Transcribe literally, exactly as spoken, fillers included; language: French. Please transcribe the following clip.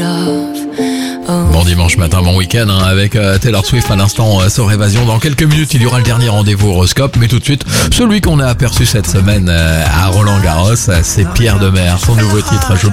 Bon dimanche matin, bon week-end hein, avec euh, Taylor Swift à l'instant euh, sur Évasion. Dans quelques minutes, il y aura le dernier rendez-vous horoscope. Mais tout de suite, celui qu'on a aperçu cette semaine euh, à Roland Garros, c'est Pierre Demers. Son nouveau titre, je